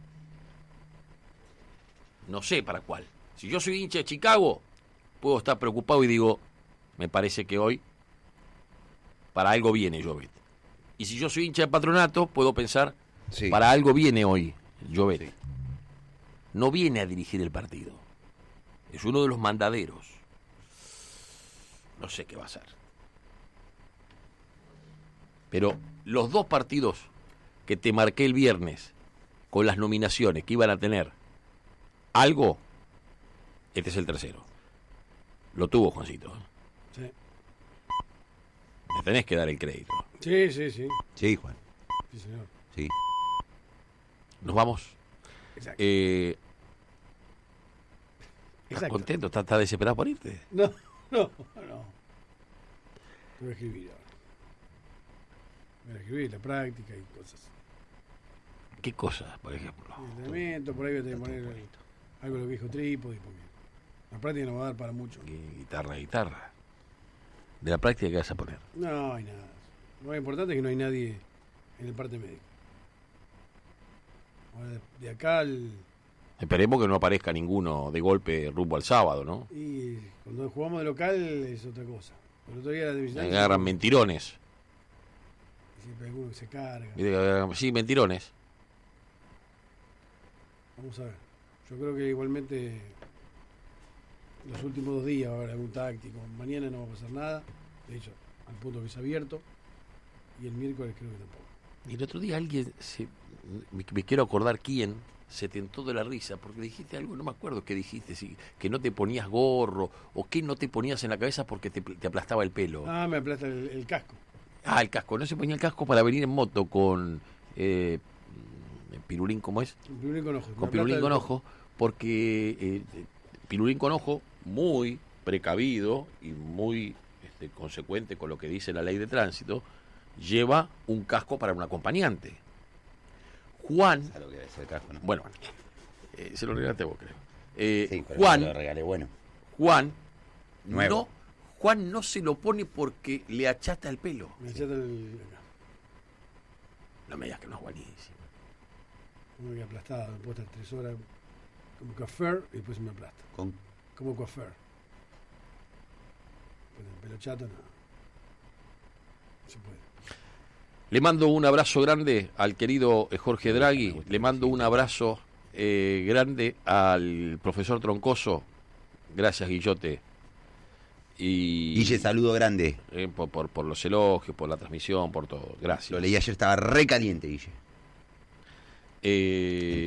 no sé para cuál. Si yo soy hincha de Chicago, puedo estar preocupado y digo, me parece que hoy para algo viene Llobet. Y si yo soy hincha de Patronato, puedo pensar, sí. para algo viene hoy Llobet. Sí. No viene a dirigir el partido. Es uno de los mandaderos. No sé qué va a hacer. Pero los dos partidos que te marqué el viernes con las nominaciones que iban a tener algo, este es el tercero. Lo tuvo, Juancito. Sí. Me tenés que dar el crédito. Sí, sí, sí. Sí, Juan. Sí, señor. Sí. ¿Nos vamos? Exacto. Eh, ¿Estás Exacto. contento? ¿Estás, ¿Estás desesperado por irte? No, no, no. Voy a escribir ahora. Voy a escribir la práctica y cosas. ¿Qué cosas, por ejemplo? El entrenamiento, por ahí voy a tener que poner algo de lo que dijo Trípodi, porque la práctica no va a dar para mucho. Guitarra, guitarra. ¿De la práctica qué vas a poner? No hay nada. Lo más importante es que no hay nadie en el parte médico. Ahora, de, de acá al... Esperemos que no aparezca ninguno de golpe rumbo al sábado, ¿no? Y cuando jugamos de local es otra cosa. El otro día era de visitante. Agarran mentirones. Siempre hay alguno que se carga. Sí, mentirones. Vamos a ver. Yo creo que igualmente los últimos dos días va a haber algún táctico. Mañana no va a pasar nada. De hecho, al punto que es abierto. Y el miércoles creo que tampoco. Y el otro día alguien, se, me, me quiero acordar quién, se tentó de la risa, porque dijiste algo, no me acuerdo qué dijiste, si, que no te ponías gorro, o que no te ponías en la cabeza porque te, te aplastaba el pelo. Ah, me aplasta el, el casco. Ah, el casco, no se ponía el casco para venir en moto con eh, Pirulín, ¿cómo es? Con Pirulín con ojo. Con Pirulín con ojo, porque eh, Pirulín con ojo, muy precavido y muy este, consecuente con lo que dice la ley de tránsito, lleva un casco para un acompañante. Juan, ¿sabes lo que es el casco, no? Bueno, eh, se lo regalaste vos, creo. Eh, sí, pero Juan, se lo regalé, bueno. Juan, Nuevo. no, Juan no se lo pone porque le achata el pelo. Me achata el... No me digas que no es buenísimo. Como que aplastado, me puedo estar tres horas como coafer y después me aplasta. ¿Con? Como coafer. Pero el pelo chato no. No se puede. Le mando un abrazo grande al querido Jorge Draghi, le mando un abrazo eh, grande al profesor Troncoso, gracias Guillote. Y Guille, saludo grande. Eh, por, por, por los elogios, por la transmisión, por todo, gracias. Lo leí ayer, estaba re caliente, Guille. Eh,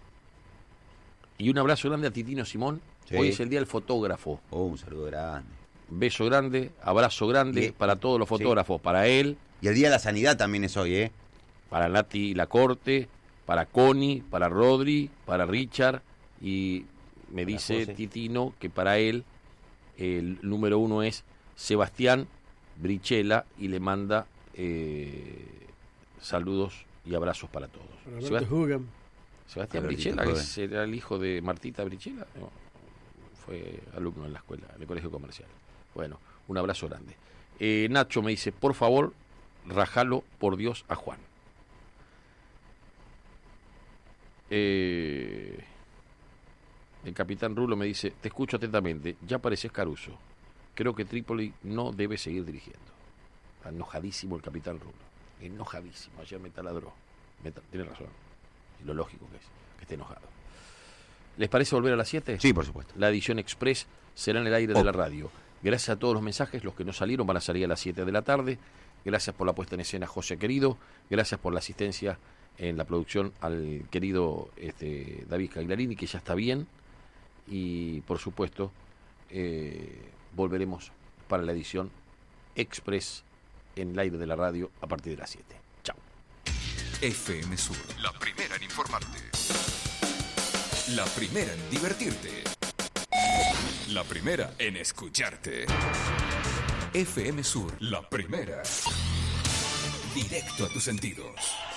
y un abrazo grande a Titino Simón, sí. Hoy es el día del fotógrafo. Oh, un saludo grande. Beso grande, abrazo grande y, para todos los fotógrafos, sí. Para él. Y el Día de la Sanidad también es hoy, ¿eh? Para Nati Lacorte, para Connie, para Rodri, para Richard. Y me para dice José. Titino que para él el número uno es Sebastián Brichela y le manda eh, saludos y abrazos para todos. Para Sebast- Sebastián Brichela, que era el hijo de Martita Brichela, no, fue alumno en la escuela, en el colegio comercial. Bueno, un abrazo grande. Eh, Nacho me dice, por favor, rajalo por Dios a Juan. Eh, el capitán Rulo me dice, te escucho atentamente, ya pareces Caruso. Creo que Trípoli no debe seguir dirigiendo. Está enojadísimo el capitán Rulo. Enojadísimo. Ayer me taladró. Me ta- Tiene razón. Y lo lógico que es, que esté enojado. ¿Les parece volver a las siete? Sí, por supuesto. La edición Express será en el aire Oh. de la radio. Gracias a todos los mensajes, los que no salieron van a salir a las siete de la tarde. Gracias por la puesta en escena, José querido. Gracias por la asistencia en la producción al querido este, David Cagliarini, que ya está bien. Y por supuesto, eh, volveremos para la edición Express en el aire de la radio a partir de las siete. Chao. F M Sur, la primera en informarte. La primera en divertirte. La primera en escucharte. F M Sur, la primera. Directo a tus sentidos.